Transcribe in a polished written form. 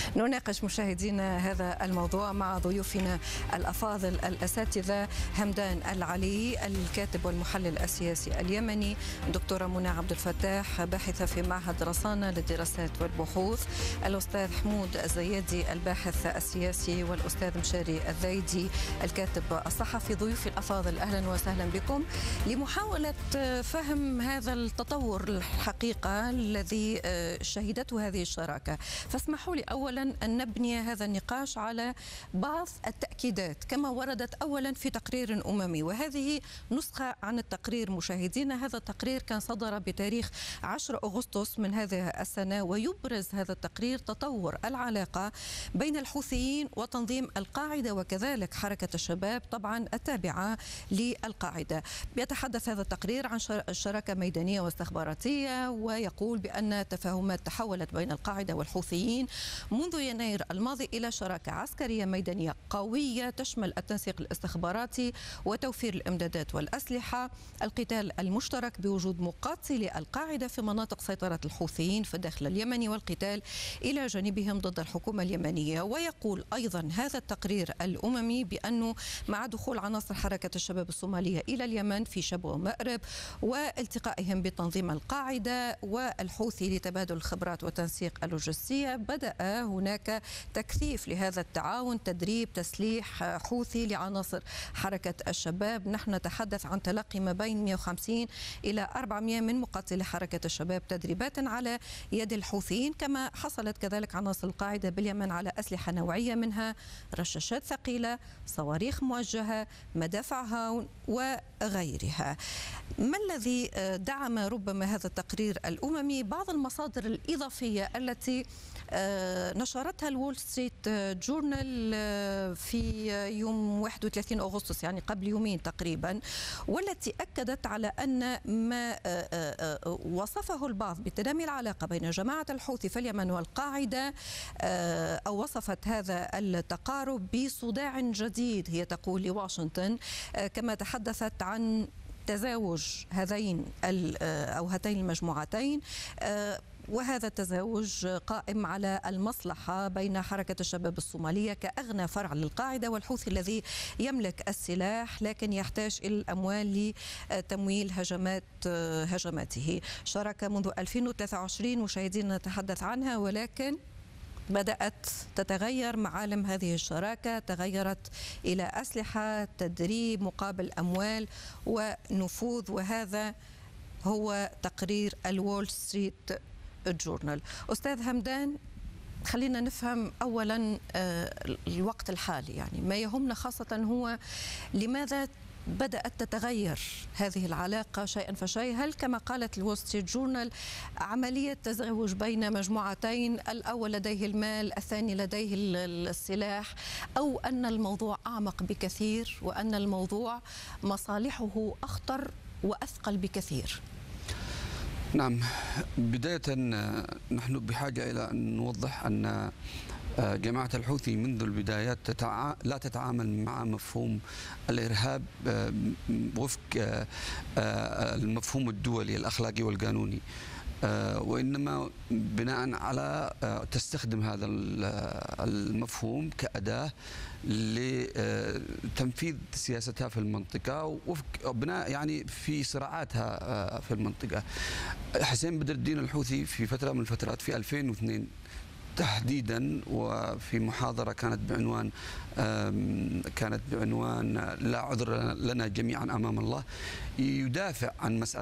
نناقش مشاهدينا هذا الموضوع مع ضيوفنا الأفاضل الأساتذة همدان العلي الكاتب والمحلل السياسي اليمني، دكتورة منى عبد الفتاح باحثة في معهد رصانة للدراسات والبحوث، الأستاذ حمود الزيادي الباحث السياسي، والأستاذ مشاري الزايدي الكاتب الصحفي. ضيوفي الأفاضل أهلا وسهلا بكم لمحاولة فهم هذا التطور الحقيقة الذي شهدته هذه الشراكة. فاسمحوا لي أولا أن نبني هذا النقاش على بعض التأكيدات كما وردت أولا في تقرير أممي، وهذه نسخة عن التقرير مشاهدينا. هذا التقرير كان صدر بتاريخ 10 أغسطس من هذه السنة، ويبرز هذا التقرير تطور العلاقة بين الحوثيين وتنظيم القاعدة وكذلك حركة الشباب طبعا التابعة للقاعدة. يتحدث هذا التقرير عن شراكة ميدانية واستخباراتية، ويقول بأن التفاهمات تحولت بين القاعدة والحوثيين منذ يناير الماضي إلى شراكة عسكرية ميدانية قوية تشمل التنسيق الاستخباراتي وتوفير الإمدادات والأسلحة، القتال المشترك بوجود مقاتلي القاعدة في مناطق سيطرة الحوثيين في الداخل اليمني، والقتال إلى جانبهم ضد الحكومة اليمنية. ويقول أيضا هذا التقرير الأممي بأنه مع دخول عناصر حركة الشباب الصومالية إلى اليمن في شبوة ومأرب والتقائهم بتنظيم القاعدة والحوثي لتبادل الخبرات وتنسيق اللوجستية، بدأ هناك تكثيف لهذا التعاون، تدريب تسليح حوثي لعناصر حركة الشباب. نحن نتحدث عن تلقي ما بين 150 إلى 400 من مقاتلي حركة الشباب تدريبات على يد الحوثيين، كما حصلت كذلك عناصر القاعدة باليمن على أسلحة نوعية منها رشاشات ثقيلة، صواريخ موجهة، مدافع هاون وغيرها. ما الذي دعم ربما هذا التقرير الأممي؟ بعض المصادر الإضافية التي نشرتها الول ستريت جورنال في يوم 31 أغسطس، يعني قبل يومين تقريبا، والتي أكدت على أن ما وصفه البعض بتنامي العلاقة بين جماعة الحوثي في اليمن والقاعدة، أو وصفت هذا التقارب بصداع جديد هي تقول لواشنطن، كما تحدثت عن تزاوج هذين أو هاتين المجموعتين، وهذا التزاوج قائم على المصلحة بين حركة الشباب الصومالية كأغنى فرع للقاعدة والحوثي الذي يملك السلاح لكن يحتاج إلى الأموال لتمويل هجماته. شراكة منذ 2023 مشاهدين نتحدث عنها، ولكن بدأت تتغير معالم هذه الشراكة، تغيرت إلى أسلحة، تدريب مقابل أموال ونفوذ، وهذا هو تقرير الول ستريت جورنال. أستاذ همدان، خلينا نفهم أولا الوقت الحالي، يعني ما يهمنا خاصة هو لماذا بدأت تتغير هذه العلاقة شيئا فشيء؟ هل كما قالت الول ستريت جورنال عملية تزاوج بين مجموعتين، الأول لديه المال، الثاني لديه السلاح، أو أن الموضوع أعمق بكثير وأن الموضوع مصالحه أخطر وأثقل بكثير؟ نعم، بداية نحن بحاجة إلى أن نوضح أن جماعة الحوثي منذ البدايات لا تتعامل مع مفهوم الإرهاب وفق المفهوم الدولي الأخلاقي والقانوني، وإنما بناء على تستخدم هذا المفهوم كأداة لتنفيذ سياستها في المنطقة وفق بناء يعني في صراعاتها في المنطقة. حسين بدر الدين الحوثي في فترة من الفترات في 2002 تحديدا، وفي محاضرة كانت بعنوان لا عذر لنا جميعا أمام الله، يدافع عن مسألة